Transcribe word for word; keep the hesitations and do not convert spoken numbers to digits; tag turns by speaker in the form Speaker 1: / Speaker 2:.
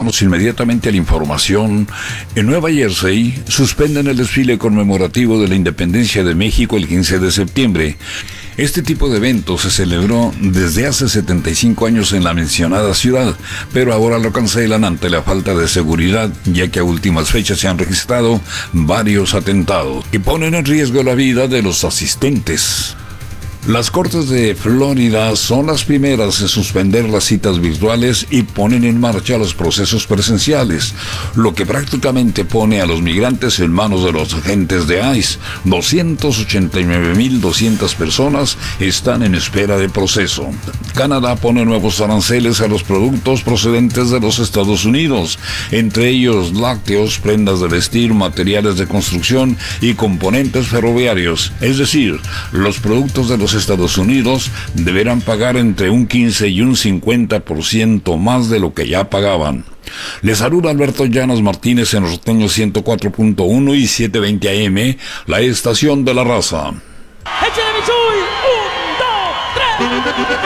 Speaker 1: Vamos inmediatamente a la información. En Nueva Jersey suspenden el desfile conmemorativo de la independencia de México el quince de septiembre. Este tipo de evento se celebró desde hace setenta y cinco años en la mencionada ciudad, pero ahora lo cancelan ante la falta de seguridad, ya que a últimas fechas se han registrado varios atentados que ponen en riesgo la vida de los asistentes. Las Cortes de Florida son las primeras en suspender las citas virtuales y ponen en marcha los procesos presenciales, lo que prácticamente pone a los migrantes en manos de los agentes de ICE. doscientas ochenta y nueve mil doscientas personas están en espera de proceso. Canadá pone nuevos aranceles a los productos procedentes de los Estados Unidos, entre ellos lácteos, prendas de vestir, materiales de construcción y componentes ferroviarios. Es decir, los productos de los Estados Unidos deberán pagar entre un quince y un cincuenta por ciento más de lo que ya pagaban. Les saluda Alberto Llanos Martínez en Norteño ciento cuatro punto uno y setecientos veinte A M, la estación de la raza.
Speaker 2: ¡Échale, Michuy! ¡Un, dos, tres!